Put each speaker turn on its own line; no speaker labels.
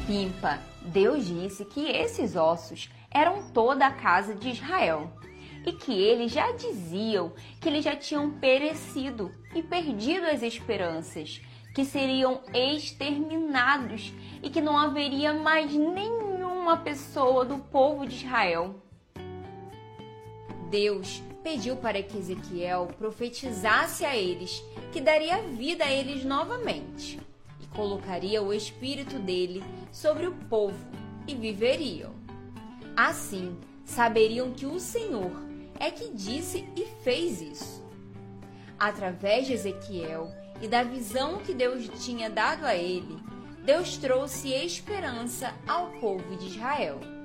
Pimpa, Deus disse que esses ossos eram toda a casa de Israel e que eles já diziam que eles já tinham perecido e perdido as esperanças, que seriam exterminados e que não haveria mais nenhuma pessoa do povo de Israel. Deus pediu para que Ezequiel profetizasse a eles que daria vida a eles novamente e colocaria o espírito dele sobre o povo e viveriam. Assim, saberiam que o Senhor é que disse e fez isso. Através de Ezequiel e da visão que Deus tinha dado a ele, Deus trouxe esperança ao povo de Israel.